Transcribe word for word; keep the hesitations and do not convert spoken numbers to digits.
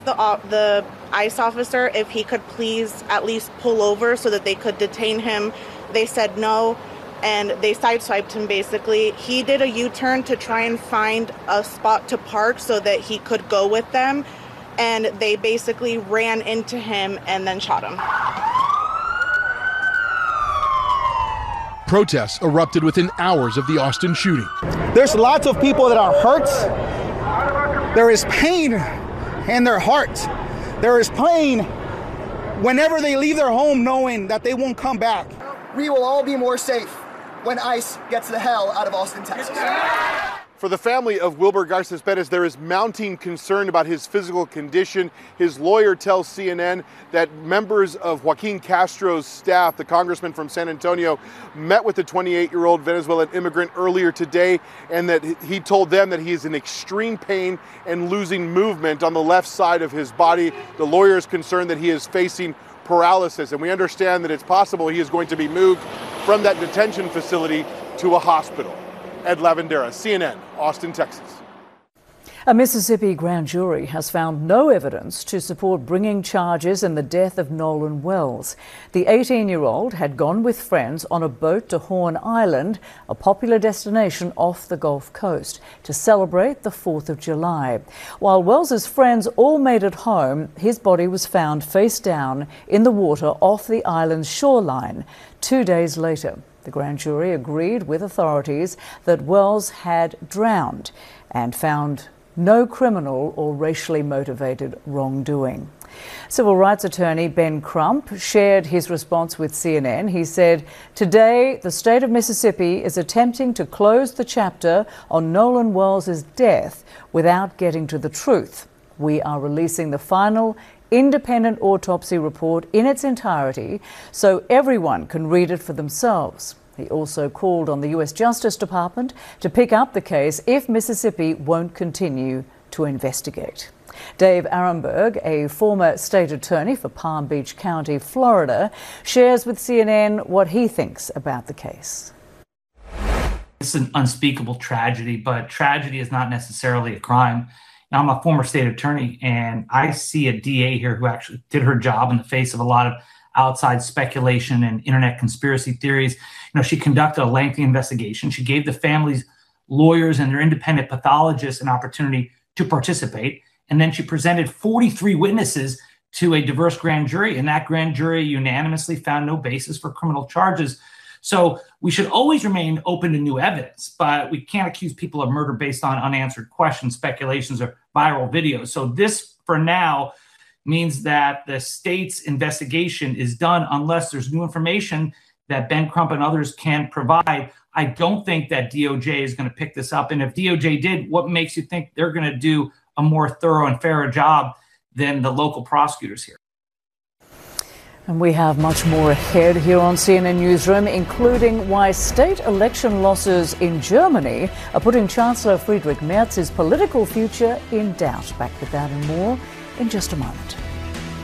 The, uh, the ICE officer if he could please at least pull over so that they could detain him. They said no, and they sideswiped him basically. He did a U-turn to try and find a spot to park so that he could go with them, and they basically ran into him and then shot him. Protests erupted within hours of the Austin shooting. There's lots of people that are hurt. There is pain in their heart. There is pain whenever they leave their home knowing that they won't come back. We will all be more safe when ICE gets the hell out of Austin, Texas. For the family of Wilber Garces Perez, there is mounting concern about his physical condition. His lawyer tells C N N that members of Joaquin Castro's staff, the congressman from San Antonio, met with the twenty-eight-year-old Venezuelan immigrant earlier today, and that he told them that he is in extreme pain and losing movement on the left side of his body. The lawyer is concerned that he is facing paralysis, and we understand that it's possible he is going to be moved from that detention facility to a hospital. Ed Lavandera, C N N, Austin, Texas. A Mississippi grand jury has found no evidence to support bringing charges in the death of Nolan Wells. The eighteen-year-old had gone with friends on a boat to Horn Island, a popular destination off the Gulf Coast, to celebrate the fourth of July. While Wells's friends all made it home, his body was found face down in the water off the island's shoreline two days later. The grand jury agreed with authorities that Wells had drowned and found no criminal or racially motivated wrongdoing. Civil rights attorney Ben Crump shared his response with C N N. He said, "Today, the state of Mississippi is attempting to close the chapter on Nolan Wells' death without getting to the truth. We are releasing the final independent autopsy report in its entirety so everyone can read it for themselves." He also called on the U S Justice Department to pick up the case if Mississippi won't continue to investigate. Dave Arenberg, a former state attorney for Palm Beach County, Florida, shares with C N N what he thinks about the case. It's an unspeakable tragedy, but tragedy is not necessarily a crime. Now, I'm a former state attorney, and I see a D A here who actually did her job in the face of a lot of outside speculation and internet conspiracy theories. You know, she conducted a lengthy investigation. She gave the family's lawyers and their independent pathologists an opportunity to participate. And then she presented forty-three witnesses to a diverse grand jury, and that grand jury unanimously found no basis for criminal charges. So we should always remain open to new evidence, but we can't accuse people of murder based on unanswered questions, speculations, or viral videos. So this, for now, means that the state's investigation is done unless there's new information that Ben Crump and others can provide. I don't think that D O J is going to pick this up. And if D O J did, what makes you think they're going to do a more thorough and fairer job than the local prosecutors here? And we have much more ahead here on C N N Newsroom, including why state election losses in Germany are putting Chancellor Friedrich Merz's political future in doubt. Back with that and more in just a moment.